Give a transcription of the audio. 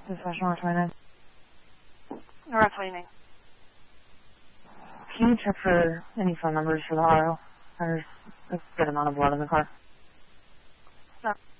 Dispatch North 29. North 29. Can you check for any phone numbers for the auto? There's a good amount of blood in the car. Stop.